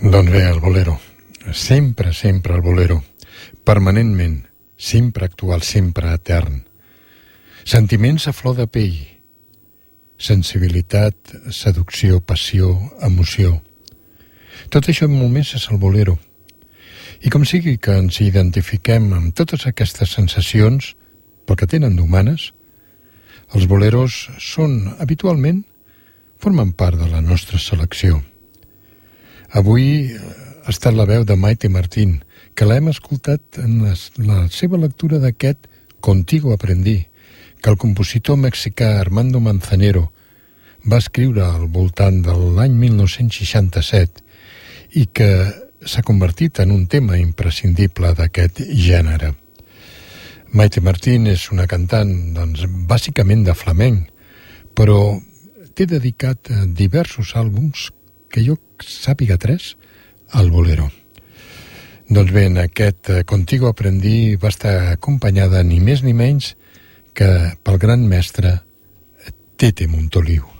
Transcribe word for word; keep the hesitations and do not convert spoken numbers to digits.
Doncs bé, el bolero. Sempre, sempre el bolero. Permanentment. Sempre actual, sempre etern. Sentiments a flor de pell. Sensibilitat, seducció, passió, emoció. Tot això i molt més és el bolero. I com sigui que ens identifiquem amb totes aquestes sensacions, pel que tenen d'humanes, els boleros són, habitualment, formen part de la nostra selecció. Avui ha estat la veu de Maite Martín, que l'hem escoltat en la, la seva lectura d'aquest Contigo aprendí, que el compositor mexicà Armando Manzanero va escriure al voltant de l'any mil nou-cents seixanta-set i que s'ha convertit en un tema imprescindible d'aquest gènere. Maite Martín és una cantant, doncs, bàsicament de flamenc, però té dedicat diversos àlbums, que jo sàpiga tres, al bolero. Doncs bé, en aquest Contigo aprendí va estar acompanyada ni més ni menys que pel gran mestre Tete Montoliu.